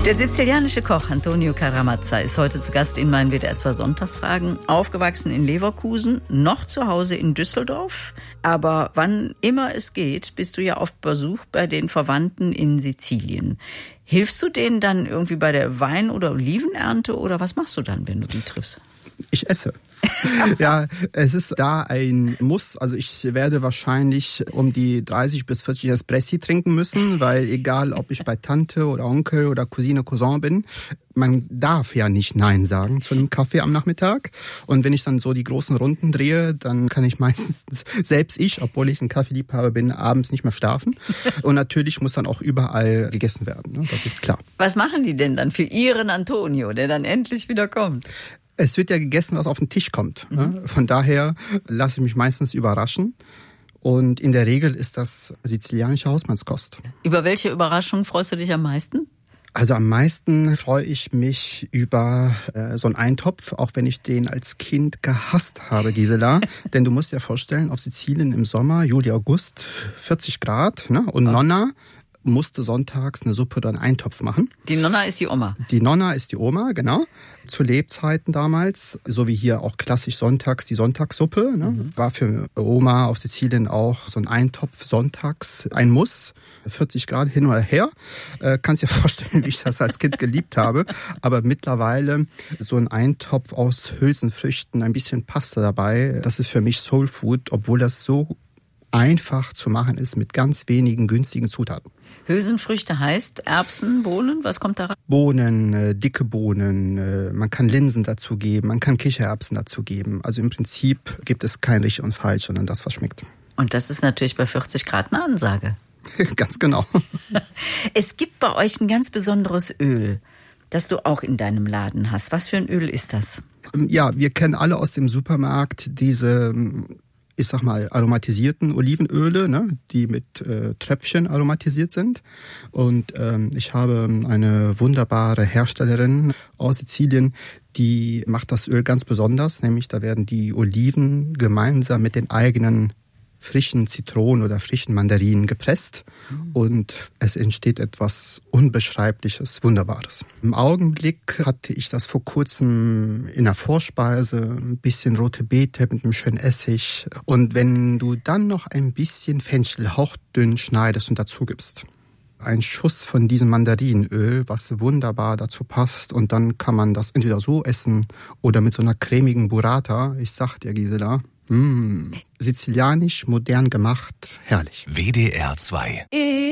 Der sizilianische Koch Antonio Caramazza ist heute zu Gast in meinen WDR 2 Sonntagsfragen. Aufgewachsen in Leverkusen, noch zu Hause in Düsseldorf. Aber wann immer es geht, bist du ja auf Besuch bei den Verwandten in Sizilien. Hilfst du denen dann irgendwie bei der Wein- oder Olivenernte oder was machst du dann, wenn du die triffst? Ich esse. Ja, es ist da ein Muss. Also ich werde wahrscheinlich um die 30 bis 40 Espressi trinken müssen, weil egal, ob ich bei Tante oder Onkel oder Cousine, Cousin bin, man darf ja nicht Nein sagen zu einem Kaffee am Nachmittag. Und wenn ich dann so die großen Runden drehe, dann kann ich meistens, selbst ich, obwohl ich ein Kaffeeliebhaber bin, abends nicht mehr schlafen. Und natürlich muss dann auch überall gegessen werden, ne? Das ist klar. Was machen die denn dann für ihren Antonio, der dann endlich wieder kommt? Es wird ja gegessen, was auf den Tisch kommt. Ne? Von daher lasse ich mich meistens überraschen. Und in der Regel ist das sizilianische Hausmannskost. Über welche Überraschung freust du dich am meisten? Also am meisten freue ich mich über so einen Eintopf, auch wenn ich den als Kind gehasst habe, Gisela. Denn du musst dir vorstellen, auf Sizilien im Sommer, Juli, August, 40 Grad, ne? Und Nonna musste sonntags eine Suppe oder einen Eintopf machen. Die Nonna ist die Oma. Die Nonna ist die Oma, genau. Zu Lebzeiten damals, so wie hier auch klassisch sonntags die Sonntagssuppe, ne? War für Oma auf Sizilien auch so ein Eintopf sonntags ein Muss. 40 Grad hin oder her. Kannst dir vorstellen, wie ich das als Kind geliebt habe. Aber mittlerweile so ein Eintopf aus Hülsenfrüchten, ein bisschen Pasta dabei, das ist für mich Soul Food, obwohl das so einfach zu machen ist mit ganz wenigen günstigen Zutaten. Hülsenfrüchte heißt Erbsen, Bohnen, was kommt da rein? Bohnen, dicke Bohnen, man kann Linsen dazugeben, man kann Kichererbsen dazugeben. Also im Prinzip gibt es kein richtig und falsch, sondern das, was schmeckt. Und das ist natürlich bei 40 Grad eine Ansage. Ganz genau. Es gibt bei euch ein ganz besonderes Öl, das du auch in deinem Laden hast. Was für ein Öl ist das? Ja, wir kennen alle aus dem Supermarkt diese, ich sag mal, aromatisierten Olivenöle, ne, die mit Tröpfchen aromatisiert sind. Und ich habe eine wunderbare Herstellerin aus Sizilien, die macht das Öl ganz besonders, nämlich da werden die Oliven gemeinsam mit den eigenen frischen Zitronen oder frischen Mandarinen gepresst und es entsteht etwas Unbeschreibliches, Wunderbares. Im Augenblick hatte ich das vor kurzem in der Vorspeise, ein bisschen rote Beete mit einem schönen Essig und wenn du dann noch ein bisschen Fenchel hauchdünn schneidest und dazu gibst, ein Schuss von diesem Mandarinöl, was wunderbar dazu passt und dann kann man das entweder so essen oder mit so einer cremigen Burrata, ich sag dir Gisela, sizilianisch, modern gemacht, herrlich. WDR 2